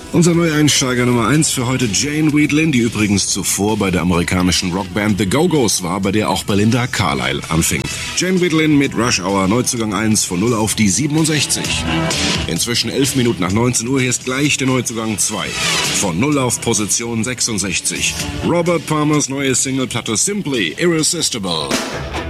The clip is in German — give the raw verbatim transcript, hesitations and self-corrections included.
Unser Neueinsteiger Nummer eins für heute, Jane Wiedlin, die übrigens zuvor bei der amerikanischen Rockband The Go-Go's war, bei der auch Belinda Carlisle anfing. Jane Wiedlin mit Rush Hour, Neuzugang eins von null auf die siebenundsechzig. Inzwischen elf Minuten nach neunzehn Uhr, hier ist gleich der Neuzugang zwei. Von null auf Position sechsundsechzig. Robert Palmers neue Singleplatte Simply Irresistible.